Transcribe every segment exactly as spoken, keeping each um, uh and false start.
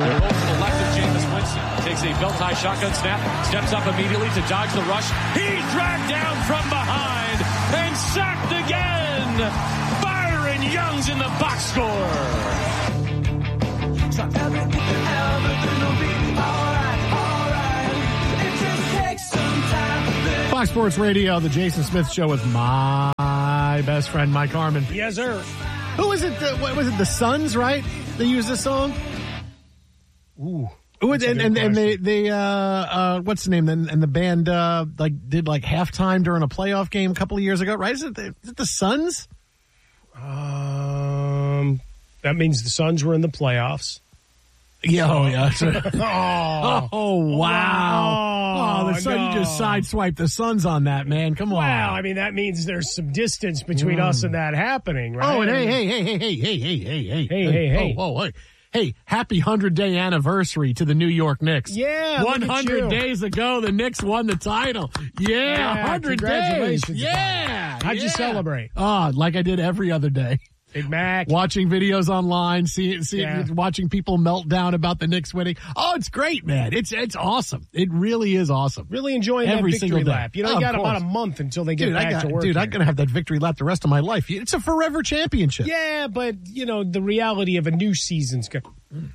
They roll to the left of Jameis Winston. Takes a belt-high shotgun snap. Steps up immediately to dodge the rush. He's dragged down from behind and sacked again. Byron Young's in the box score. So everything, everything will be all right, all right. It just takes some time. Fox Sports Radio, the Jason Smith Show with my best friend, Mike Harmon. Yes, sir. Who was it? The, what was it? The Suns, right? They used this song. Ooh. Ooh and, and, and they they uh uh what's the name? And, and the band uh like did like halftime during a playoff game a couple of years ago, right? Is it the, is it the Suns? Um, that means the Suns were in the playoffs. Yeah, oh yeah. oh, oh wow! Oh, the Sun, no. You just sideswiped the Suns on that, man. Come on. Well, I mean that means there's some distance between mm. us and that happening, right? Oh, and hey, hey, hey, hey, hey, hey, hey, hey, hey, hey, hey, hey, oh, oh, hey. Hey, happy hundred-day anniversary to the New York Knicks. Yeah, one hundred days ago, the Knicks won the title. Yeah, yeah one hundred congratulations. days. Yeah. How'd yeah. you celebrate? Oh, like I did every other day. Big Mac. Watching videos online, see, see, yeah. watching people melt down about the Knicks winning. Oh, it's great, man. It's it's awesome. It really is awesome. Really enjoying every that single victory day. lap. You know, oh, you got about a month until they get dude, back I got, to work. Dude, here. I'm going to have that victory lap the rest of my life. It's a forever championship. Yeah, but, you know, the reality of a new season's going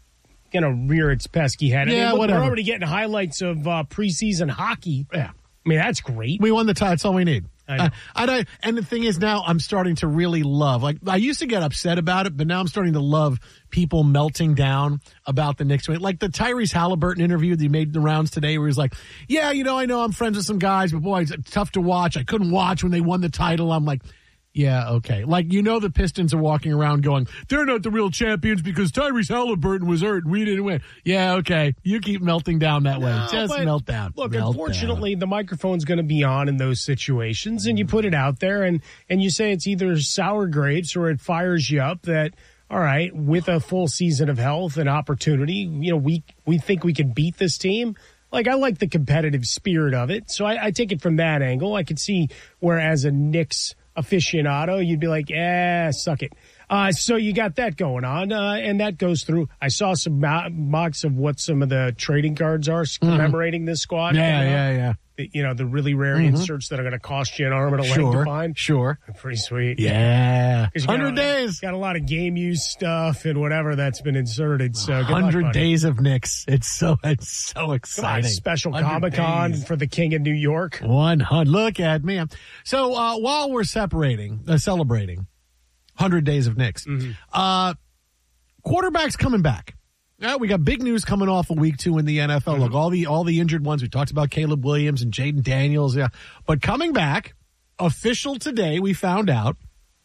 to rear its pesky head. I Yeah, mean, look, whatever. we're already getting highlights of uh, preseason hockey. Yeah. I mean, that's great. We won the title. That's all we need. I know. Uh, and, I, and the thing is now I'm starting to really love, like I used to get upset about it, but now I'm starting to love people melting down about the Knicks win. Like the Tyrese Halliburton interview that he made the rounds today where he's like, yeah, you know, I know I'm friends with some guys, but boy, it's tough to watch. I couldn't watch when they won the title. I'm like, yeah, okay. Like, you know, the Pistons are walking around going, they're not the real champions because Tyrese Halliburton was hurt and we didn't win. Yeah, okay. You keep melting down that way. No, Just melt down. Look, melt unfortunately, down. the microphone's going to be on in those situations, and you put it out there, and, and you say it's either sour grapes or it fires you up that, all right, with a full season of health and opportunity, you know, we, we think we can beat this team. Like, I like the competitive spirit of it, so I, I take it from that angle. I could see where as a Knicks aficionado, you'd be like, eh, suck it. Uh, so you got that going on, uh, and that goes through. I saw some mo- mocks of what some of the trading cards are commemorating mm-hmm. this squad. Yeah, you know? yeah, yeah. The, you know, the really rare mm-hmm. inserts that are going to cost you an arm and a leg sure, to find. Sure. Pretty sweet. Yeah. one hundred got, days. Got a lot of game use stuff and whatever that's been inserted. So one hundred days of Knicks. It's so, it's so exciting. On, special Comic-Con for the King of New York. one hundred. Look at me. So uh, while we're separating, uh, celebrating one hundred days of Knicks, mm-hmm. uh, quarterback's coming back. Yeah, we got big news coming off of week two in the N F L. Mm-hmm. Look, all the all the injured ones. We talked about Caleb Williams and Jaden Daniels. Yeah, but coming back, official today, we found out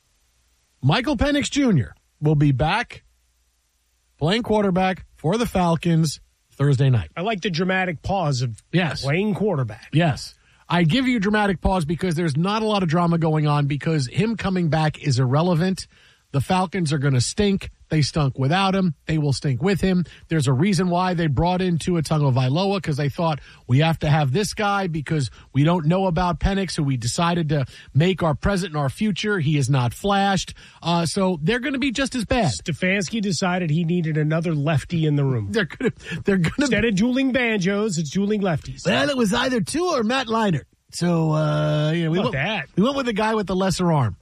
Michael Penix Junior will be back playing quarterback for the Falcons Thursday night. I like the dramatic pause of yes. playing quarterback. Yes. I give you a dramatic pause because there's not a lot of drama going on because him coming back is irrelevant. The Falcons are going to stink. They stunk without him. They will stink with him. There's a reason why they brought in Tua Tagovailoa because they thought we have to have this guy because we don't know about Penix, who we decided to make our present and our future. He is not flashed. Uh, so they're going to be just as bad. Stefanski decided he needed another lefty in the room. They're going to, they're going to Instead of dueling banjos, it's dueling lefties. Well, it was either Tua or Matt Leinart. So, uh, you know, we went, that? we went with the guy with the lesser arm.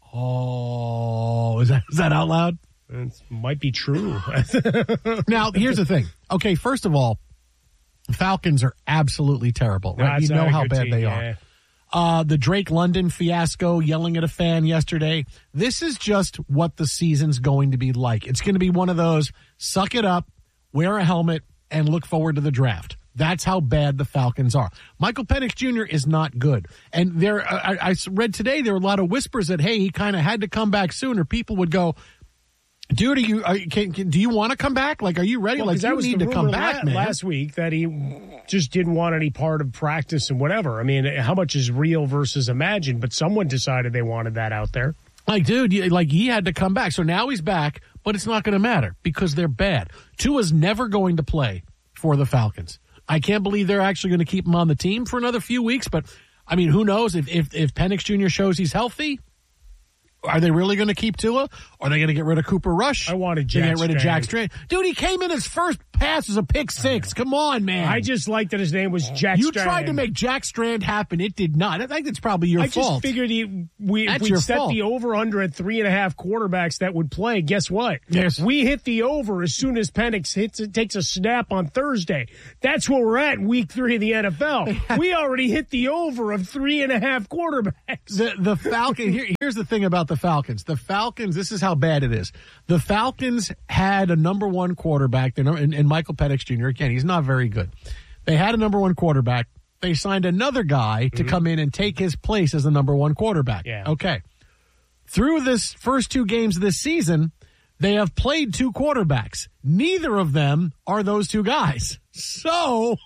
Oh, is that, is that out loud? It might be true. Now, here's the thing. Okay, first of all, Falcons are absolutely terrible. Right? No, you know how bad team, they yeah. are. Uh, the Drake London fiasco, yelling at a fan yesterday. This is just what the season's going to be like. It's going to be one of those, suck it up, wear a helmet, and look forward to the draft. That's how bad the Falcons are. Michael Penix Junior is not good. And there, I, I read today there were a lot of whispers that, hey, he kind of had to come back sooner. People would go, dude, are you, are, can, can, do you want to come back? Like, are you ready? Well, like, that you was need the to come rumor back, la- man. Last week that he just didn't want any part of practice and whatever. I mean, how much is real versus imagined? But someone decided they wanted that out there. Like, dude, you, like he had to come back. So now he's back, but it's not going to matter because they're bad. Tua's never going to play for the Falcons. I can't believe they're actually going to keep him on the team for another few weeks. But, I mean, who knows? If if, if Penix Junior shows he's healthy, are they really going to keep Tua? Or are they going to get rid of Cooper Rush? I wanted Jack. Jack Get rid of Strang. Jack Strang. Dude, he came in his first pass was a pick six. Come on, man. I just liked that his name was Jack You Strand. tried to make Jack Strand happen. It did not. I think it's probably your I fault. I just figured he, we, if That's we your set fault. the over-under at three and a half quarterbacks that would play, guess what? Yes. We hit the over as soon as Penix hits, takes a snap on Thursday. That's where we're at in week three of the N F L. We already hit the over of three and a half quarterbacks. The, the Falcons, here, here's the thing about the Falcons. The Falcons, this is how bad it is. The Falcons had a number one quarterback, and, and Michael Penix Junior Again, he's not very good. They had a number one quarterback. They signed another guy to mm-hmm. come in and take his place as the number one quarterback. Yeah. Okay. Through this first two games of this season, they have played two quarterbacks. Neither of them are those two guys. So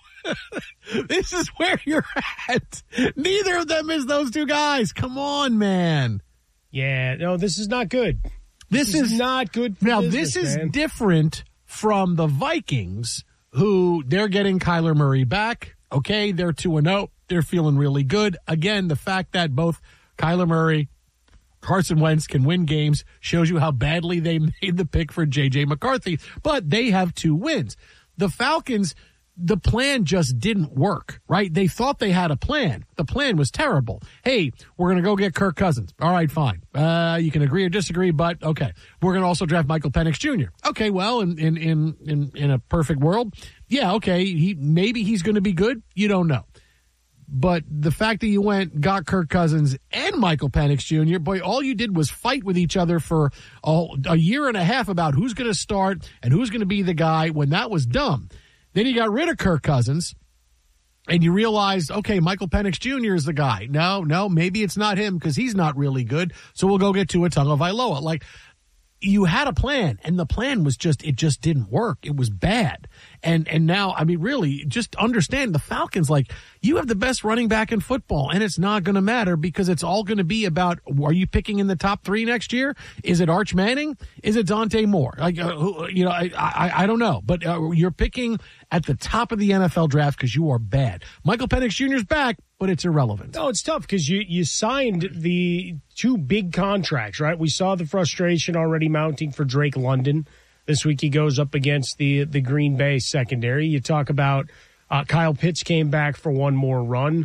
this is where you're at. Neither of them is those two guys. Come on, man. Yeah, no, this is not good. This, this is, is not good for Now, business, this is man. different from the Vikings, who they're getting Kyler Murray back. Okay, they're two and oh. They're feeling really good. Again, the fact that both Kyler Murray, Carson Wentz can win games shows you how badly they made the pick for J J McCarthy. But they have two wins. The Falcons, the plan just didn't work, right? They thought they had a plan. The plan was terrible. Hey, we're going to go get Kirk Cousins. All right, fine. Uh, you can agree or disagree, but okay. We're going to also draft Michael Penix Junior Okay, well, in in in in, in a perfect world, yeah, okay, he maybe he's going to be good. You don't know. But the fact that you went, got Kirk Cousins and Michael Penix Junior, boy, all you did was fight with each other for a, a year and a half about who's going to start and who's going to be the guy when that was dumb. Then you got rid of Kirk Cousins, and you realized, okay, Michael Penix Junior is the guy. No, no, maybe it's not him because he's not really good, so we'll go get Tua Tagovailoa. Like, you had a plan, and the plan was just, it just didn't work. It was bad. And and now, I mean, really, just understand the Falcons, like, you have the best running back in football, and it's not going to matter because it's all going to be about, are you picking in the top three next year? Is it Arch Manning? Is it Dante Moore? Like, uh, who, you know, I, I I don't know, but uh, you're picking at the top of the N F L draft because you are bad. Michael Penix Junior's back, but it's irrelevant. No, it's tough because you, you signed the two big contracts, right? We saw the frustration already mounting for Drake London. This week he goes up against the, the Green Bay secondary. You talk about uh, Kyle Pitts came back for one more run.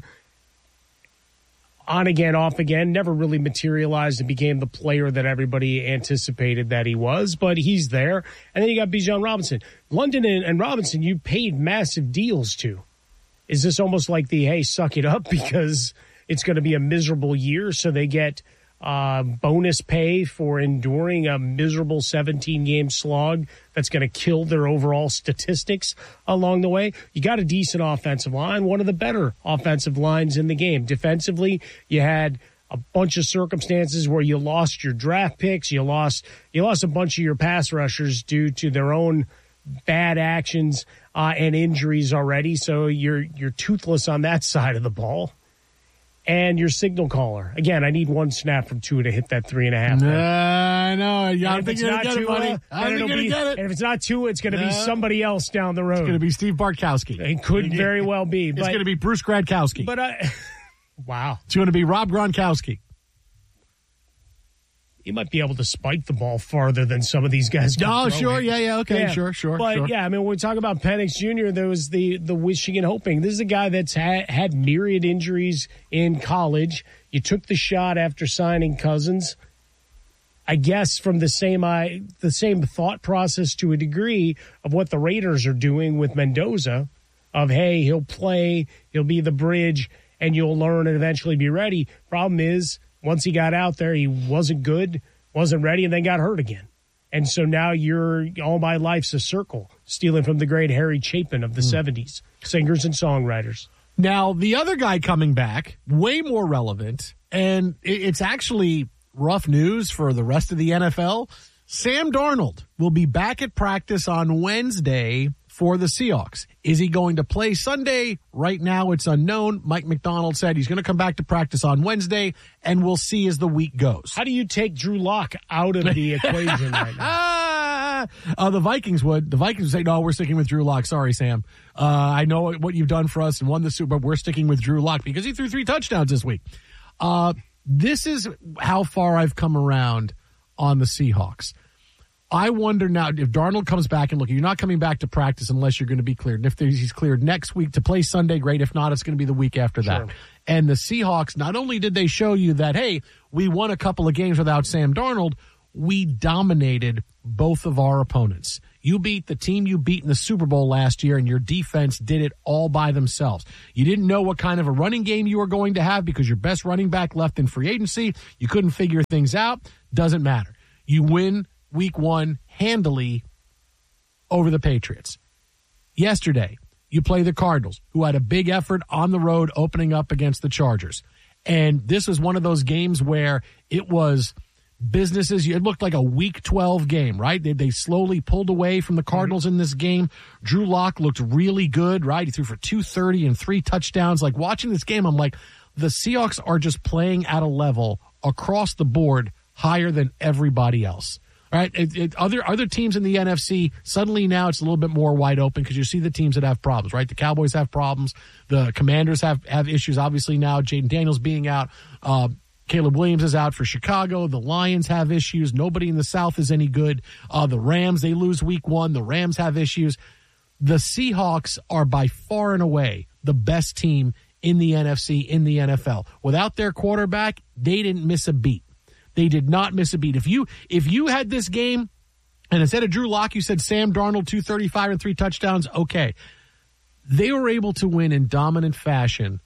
On again, off again, never really materialized and became the player that everybody anticipated that he was, but he's there. And then you got Bijan Robinson. London and, and Robinson, you paid massive deals to. Is this almost like the, hey, suck it up because it's going to be a miserable year, so they get uh, bonus pay for enduring a miserable seventeen-game slog that's going to kill their overall statistics along the way? You got a decent offensive line, one of the better offensive lines in the game. Defensively, you had a bunch of circumstances where you lost your draft picks, you lost you lost a bunch of your pass rushers due to their own bad actions uh, and injuries already, so you're you're toothless on that side of the ball. And your signal caller. Again, I need one snap from Tua to hit that three and a half. No, I know. I don't think you're going to get it, buddy. I don't think you're going to get it. And if it's not Tua, it's going to no. be somebody else down the road. It's going to be Steve Bartkowski. It could very well be. It's but, going to be Bruce Gradkowski. But I, wow. It's going to be Rob Gronkowski. He might be able to spike the ball farther than some of these guys can Oh, throw sure. it. Yeah, yeah. Okay, yeah. sure, sure, But, sure. yeah, I mean, when we talk about Penix Junior, there was the, the wishing and hoping. This is a guy that's had, had myriad injuries in college. You took the shot after signing Cousins. I guess from the same I, the same thought process to a degree of what the Raiders are doing with Mendoza, of, hey, he'll play, he'll be the bridge, and you'll learn and eventually be ready. Problem is, once he got out there, he wasn't good, wasn't ready, and then got hurt again. And so now you're, all my life's a circle, stealing from the great Harry Chapin of the mm. seventies, singers and songwriters. Now, the other guy coming back, way more relevant, and it's actually rough news for the rest of the N F L. Sam Darnold will be back at practice on Wednesday for the Seahawks. Is he going to play Sunday? Right now, it's unknown. Mike McDonald said he's going to come back to practice on Wednesday, and we'll see as the week goes. How do you take Drew Lock out of the equation right now? Uh, the Vikings would. The Vikings would say, no, we're sticking with Drew Lock. Sorry, Sam. Uh, I know what you've done for us and won the Super Bowl, but we're sticking with Drew Lock because he threw three touchdowns this week. Uh, this is how far I've come around on the Seahawks. I wonder now if Darnold comes back, and look, you're not coming back to practice unless you're going to be cleared. And if he's cleared next week to play Sunday, great. If not, it's going to be the week after that. Sure. And the Seahawks, not only did they show you that, hey, we won a couple of games without Sam Darnold, we dominated both of our opponents. You beat the team you beat in the Super Bowl last year, and your defense did it all by themselves. You didn't know what kind of a running game you were going to have because your best running back left in free agency. You couldn't figure things out. Doesn't matter. You win week one handily over the Patriots. Yesterday, you play the Cardinals, who had a big effort on the road opening up against the Chargers. And this was one of those games where it was businesses. It looked like a week twelve game, right? They, they slowly pulled away from the Cardinals mm-hmm. in this game. Drew Lock looked really good, right? He threw for two thirty and three touchdowns. Like, watching this game, I'm like, the Seahawks are just playing at a level across the board higher than everybody else. Right, it, it, other other teams in the N F C, suddenly now it's a little bit more wide open because you see the teams that have problems, right? The Cowboys have problems. The Commanders have, have issues, obviously, now. Jaden Daniels being out. Uh, Caleb Williams is out for Chicago. The Lions have issues. Nobody in the South is any good. Uh, the Rams, they lose week one. The Rams have issues. The Seahawks are by far and away the best team in the N F C, in the N F L. Without their quarterback, they didn't miss a beat. They did not miss a beat. If you if you had this game, and instead of Drew Lock, you said Sam Darnold, two thirty-five and three touchdowns, okay. They were able to win in dominant fashion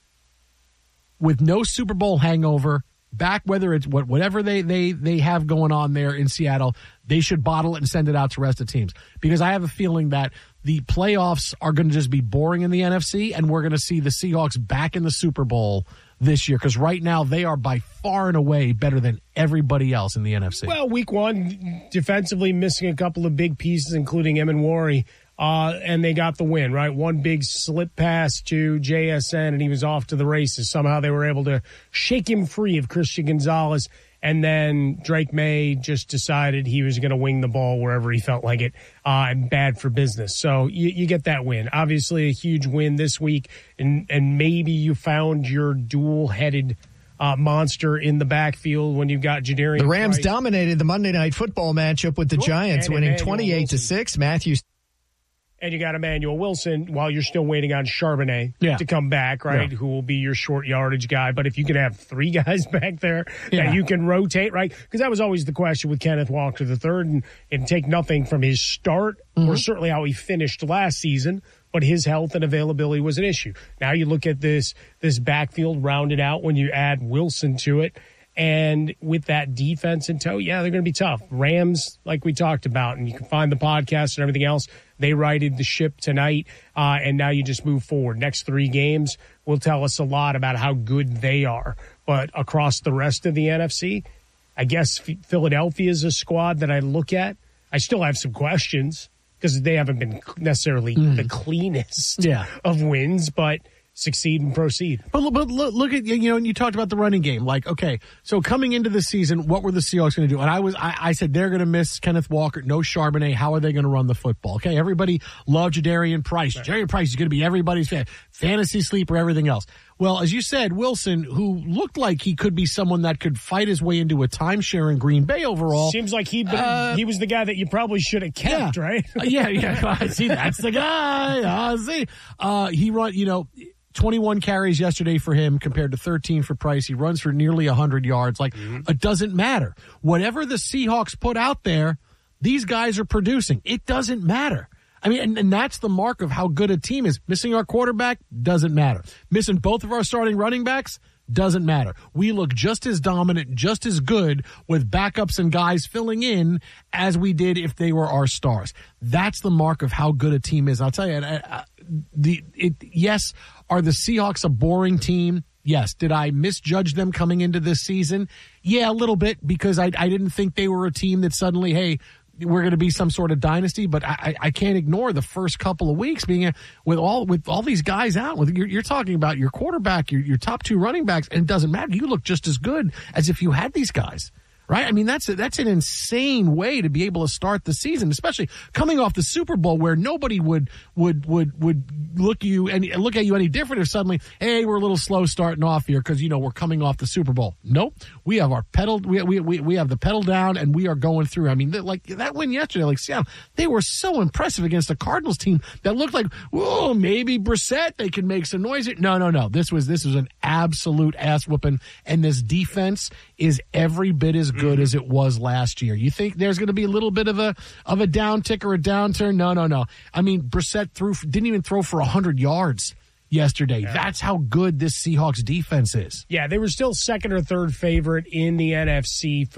with no Super Bowl hangover. Back, whether it's what whatever they, they, they have going on there in Seattle, they should bottle it and send it out to the rest of teams. Because I have a feeling that the playoffs are going to just be boring in the N F C, and we're going to see the Seahawks back in the Super Bowl this year, because right now they are by far and away better than everybody else in the N F C. Well, week one, defensively missing a couple of big pieces, including Emanwari, uh, and they got the win, right? One big slip pass to J S N, and he was off to the races. Somehow they were able to shake him free of Christian Gonzalez, and then Drake May just decided he was going to wing the ball wherever he felt like it, uh, and bad for business. So you, you get that win. Obviously a huge win this week, and, and maybe you found your dual-headed uh, monster in the backfield when you've got Jadarian The Rams Price. dominated the Monday Night Football matchup with the Sure. Giants, And winning Emmanuel twenty-eight to six. Matthews. And you got Emmanuel Wilson while you're still waiting on Charbonnet yeah. to come back, right? Yeah. Who will be your short yardage guy. But if you can have three guys back there yeah. that you can rotate, right? Because that was always the question with Kenneth Walker the third, and, and take nothing from his start mm-hmm. or certainly how he finished last season, but his health and availability was an issue. Now you look at this this backfield rounded out when you add Wilson to it. And with that defense in tow, yeah, they're going to be tough. Rams, like we talked about, and you can find the podcast and everything else, they righted the ship tonight, uh, and now you just move forward. Next three games will tell us a lot about how good they are. But across the rest of the N F C, I guess Philadelphia is a squad that I look at. I still have some questions because they haven't been necessarily mm. the cleanest yeah. of wins, but succeed and proceed. But, but look, look at, you know, and you talked about the running game. Like, okay, so coming into the season, what were the Seahawks going to do? And I was, I, I said they're going to miss Kenneth Walker, no Charbonnet. How are they going to run the football? Okay, everybody loved Jadarian Price. Right. Jadarian Price is going to be everybody's fan, fantasy sleeper, everything else. Well, as you said, Wilson, who looked like he could be someone that could fight his way into a timeshare in Green Bay overall. Seems like he uh, he was the guy that you probably should have kept, yeah. right? yeah, yeah. I see, that's the guy. I see. Uh, he run, you know, twenty-one carries yesterday for him compared to thirteen for Price. He runs for nearly one hundred yards. Like, mm-hmm. It doesn't matter. Whatever the Seahawks put out there, these guys are producing. It doesn't matter. I mean, and, and that's the mark of how good a team is. Missing our quarterback doesn't matter. Missing both of our starting running backs doesn't matter. We look just as dominant, just as good with backups and guys filling in as we did if they were our stars. That's the mark of how good a team is. I'll tell you, uh, the it, yes, are the Seahawks a boring team? Yes. Did I misjudge them coming into this season? Yeah, a little bit, because I, I didn't think they were a team that suddenly, hey, we're going to be some sort of dynasty, but I, I can't ignore the first couple of weeks being a, with all with all these guys out. With you're, you're talking about your quarterback, your, your top two running backs, and it doesn't matter. You look just as good as if you had these guys, right? I mean, that's a, that's an insane way to be able to start the season, especially coming off the Super Bowl where nobody would would would would look you and look at you any different if suddenly, hey, we're a little slow starting off here because you know we're coming off the Super Bowl. Nope, we have our pedal, we we we, we have the pedal down, and we are going through. I mean, like that win yesterday, like Seattle, they were so impressive against a Cardinals team that looked like, oh, maybe Brissett, they can make some noise. No, no, no. This was this was an absolute ass whooping, and this defense is every bit as good mm-hmm. as it was last year. You think there's going to be a little bit of a of a downtick or a downturn? No, no, no. I mean, Brissett threw didn't even throw for one hundred yards yesterday. Yeah. That's how good this Seahawks defense is. Yeah, they were still second or third favorite in the N F C for